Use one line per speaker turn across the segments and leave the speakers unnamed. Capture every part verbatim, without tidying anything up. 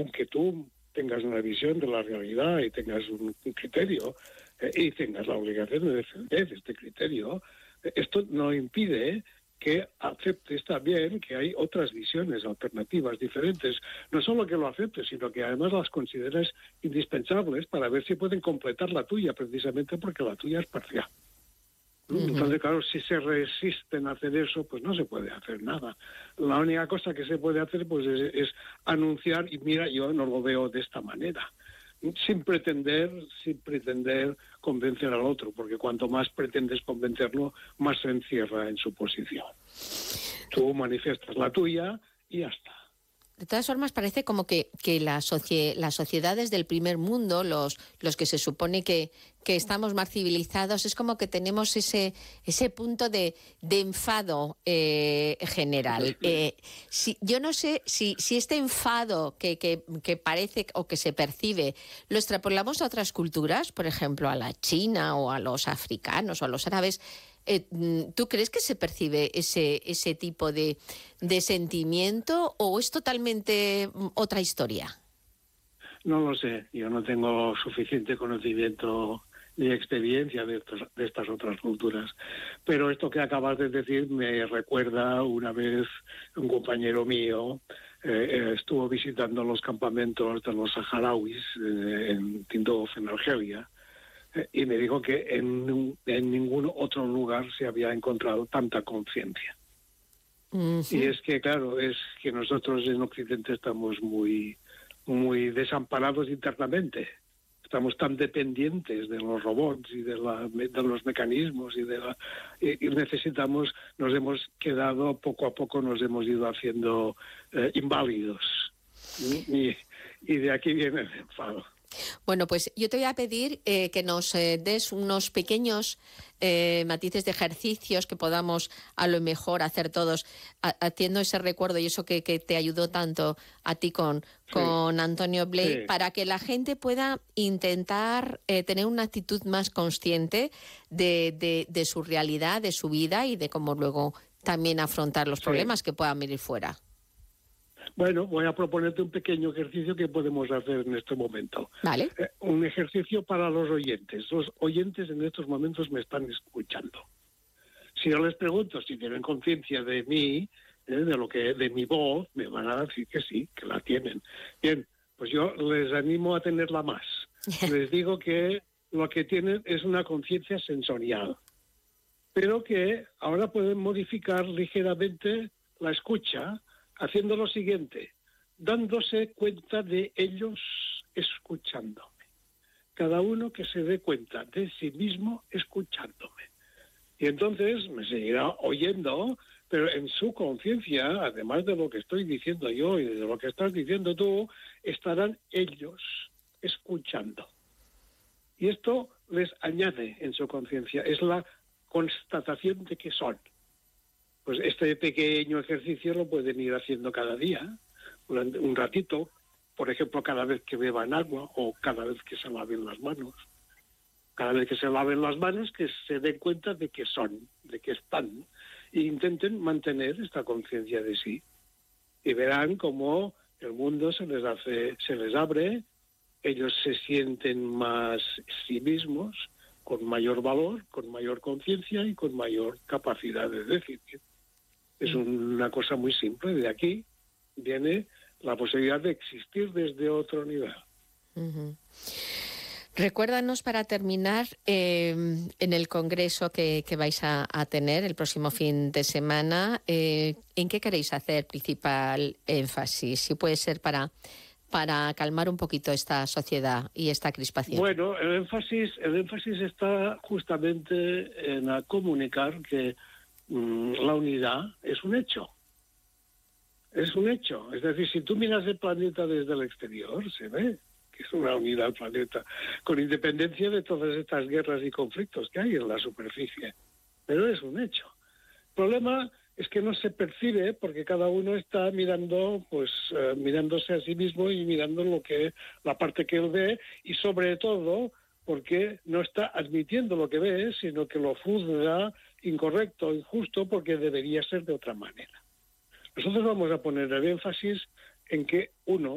aunque tú tengas una visión de la realidad y tengas un, un criterio eh, y tengas la obligación de defender este criterio, eh, esto no impide que aceptes también que hay otras visiones alternativas diferentes. No solo que lo aceptes, sino que además las consideres indispensables para ver si pueden completar la tuya, precisamente porque la tuya es parcial. Uh-huh. Entonces, claro, si se resisten a hacer eso, pues no se puede hacer nada. La única cosa que se puede hacer pues es, es anunciar, y mira, yo no lo veo de esta manera, sin pretender, sin pretender convencer al otro, porque cuanto más pretendes convencerlo, más se encierra en su posición. Tú manifiestas la tuya y ya está.
De todas formas, parece como que, que la socie, las sociedades del primer mundo, los, los que se supone que, que estamos más civilizados, es como que tenemos ese, ese punto de, de enfado eh, general. Eh, si, yo no sé si, si este enfado que, que, que parece o que se percibe lo extrapolamos a otras culturas, por ejemplo, a la China o a los africanos o a los árabes. Eh, ¿Tú crees que se percibe ese, ese tipo de, de sentimiento o es totalmente otra historia?
No lo sé, yo no tengo suficiente conocimiento ni experiencia de, estos, de estas otras culturas, pero esto que acabas de decir me recuerda una vez un compañero mío eh, estuvo visitando los campamentos de los saharauis eh, en Tindouf, en Argelia, y me dijo que en, en ningún otro lugar se había encontrado tanta conciencia. Uh-huh. Y es que, claro, es que nosotros en Occidente estamos muy, muy desamparados internamente. Estamos tan dependientes de los robots y de, la, de los mecanismos y de la, y, y necesitamos, nos hemos quedado, poco a poco nos hemos ido haciendo eh, inválidos. Y, y de aquí viene el enfado.
Bueno, pues yo te voy a pedir eh, que nos eh, des unos pequeños eh, matices de ejercicios que podamos a lo mejor hacer todos, a, haciendo ese recuerdo y eso que, que te ayudó tanto a ti con, sí. con Antonio Blake, sí. para que la gente pueda intentar eh, tener una actitud más consciente de, de, de su realidad, de su vida y de cómo luego también afrontar los sí. problemas que puedan venir fuera.
Bueno, voy a proponerte un pequeño ejercicio que podemos hacer en este momento.
Vale.
Eh, un ejercicio para los oyentes. Los oyentes en estos momentos me están escuchando. Si yo les pregunto si tienen conciencia de mí, eh, de lo que, de mi voz, me van a decir que sí, que la tienen. Bien, pues yo les animo a tenerla más. Les digo que lo que tienen es una conciencia sensorial, pero que ahora pueden modificar ligeramente la escucha, haciendo lo siguiente, dándose cuenta de ellos escuchándome. Cada uno que se dé cuenta de sí mismo escuchándome. Y entonces me seguirá oyendo, pero en su conciencia, además de lo que estoy diciendo yo y de lo que estás diciendo tú, estarán ellos escuchando. Y esto les añade en su conciencia, es la constatación de que son. Pues este pequeño ejercicio lo pueden ir haciendo cada día, durante un ratito, por ejemplo, cada vez que beban agua o cada vez que se laven las manos. Cada vez que se laven las manos, que se den cuenta de que son, de que están, e intenten mantener esta conciencia de sí. Y verán cómo el mundo se les hace, se les abre, ellos se sienten más sí mismos, con mayor valor, con mayor conciencia y con mayor capacidad de decidir. Es una cosa muy simple. De aquí viene la posibilidad de existir desde otro nivel.
Uh-huh. Recuérdanos para terminar, eh, en el congreso que, que vais a, a tener el próximo fin de semana, eh, ¿en qué queréis hacer principal énfasis? Si puede ser para, para calmar un poquito esta sociedad y esta crispación.
Bueno, el énfasis, el énfasis está justamente en a comunicar que la unidad es un hecho. Es un hecho. Es decir, si tú miras el planeta desde el exterior, se ve que es una unidad el planeta, con independencia de todas estas guerras y conflictos que hay en la superficie. Pero es un hecho. El problema es que no se percibe porque cada uno está mirando, pues, uh, mirándose a sí mismo y mirando lo que la parte que él ve, y sobre todo porque no está admitiendo lo que ve, sino que lo juzga incorrecto, injusto, porque debería ser de otra manera. Nosotros vamos a poner el énfasis en que uno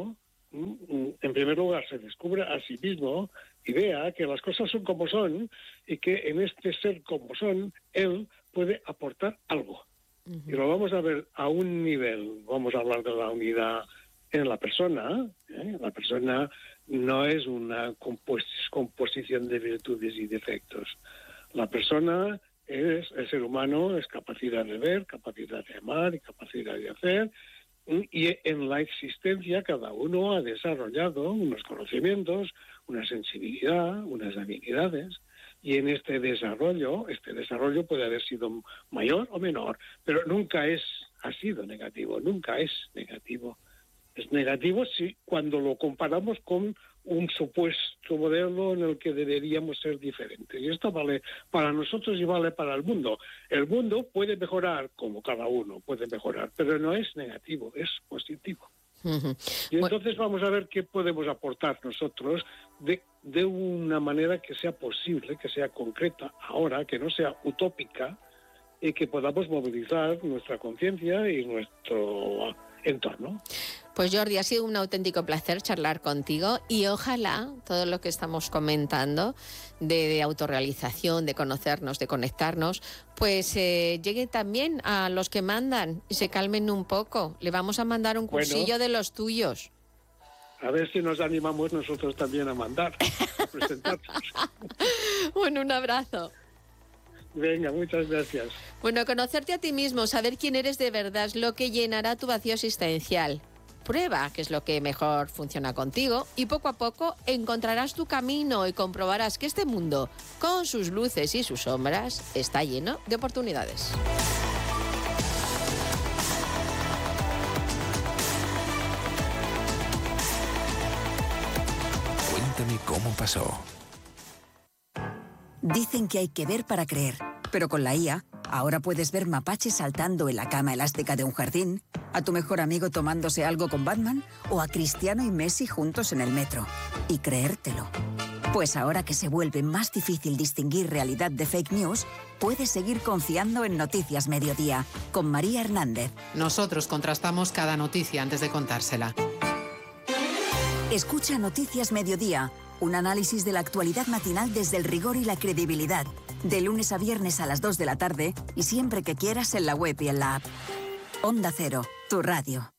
en primer lugar, se descubra a sí mismo y vea que las cosas son como son y que en este ser como son, él puede aportar algo. Uh-huh. Y lo vamos a ver a un nivel, vamos a hablar de la unidad en la persona. ¿eh? La persona no es una compos- composición de virtudes y defectos. La persona es, el ser humano es capacidad de ver, capacidad de amar y capacidad de hacer. Y en la existencia cada uno ha desarrollado unos conocimientos, una sensibilidad, unas habilidades, y en este desarrollo, este desarrollo puede haber sido mayor o menor, pero nunca es, ha sido negativo, nunca es negativo. Es negativo si cuando lo comparamos con un supuesto modelo en el que deberíamos ser diferentes. Y esto vale para nosotros y vale para el mundo. El mundo puede mejorar, como cada uno puede mejorar, pero no es negativo, es positivo. Uh-huh. Y entonces vamos a ver qué podemos aportar nosotros de, de una manera que sea posible, que sea concreta ahora, que no sea utópica, y que podamos movilizar nuestra conciencia y nuestro entorno.
Pues Jordi, ha sido un auténtico placer charlar contigo y ojalá todo lo que estamos comentando de, de autorrealización, de conocernos, de conectarnos, pues eh, llegue también a los que mandan y se calmen un poco. Le vamos a mandar un cursillo bueno, de los tuyos.
A ver si nos animamos nosotros también a mandar, a presentarnos.
Bueno, un abrazo.
Venga, muchas gracias.
Bueno, conocerte a ti mismo, saber quién eres de verdad es lo que llenará tu vacío existencial. Prueba qué es lo que mejor funciona contigo y poco a poco encontrarás tu camino y comprobarás que este mundo, con sus luces y sus sombras, está lleno de oportunidades.
Cuéntame cómo pasó.
Dicen que hay que ver para creer, pero con la I A, ahora puedes ver mapaches saltando en la cama elástica de un jardín, a tu mejor amigo tomándose algo con Batman o a Cristiano y Messi juntos en el metro. Y creértelo. Pues ahora que se vuelve más difícil distinguir realidad de fake news, puedes seguir confiando en Noticias Mediodía, con María Hernández.
Nosotros contrastamos cada noticia antes de contársela.
Escucha Noticias Mediodía, un análisis de la actualidad matinal desde el rigor y la credibilidad. De lunes a viernes a las dos de la tarde y siempre que quieras en la web y en la app. Onda Cero, tu radio.